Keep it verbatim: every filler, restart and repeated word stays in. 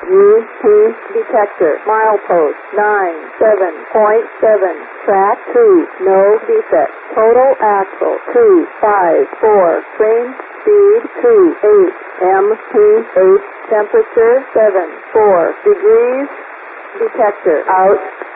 U P detector. Milepost nine seven point seven. Track two. No defect. Total axle two five four. Train speed two eight. M P H temperature seven four degrees. Detector out.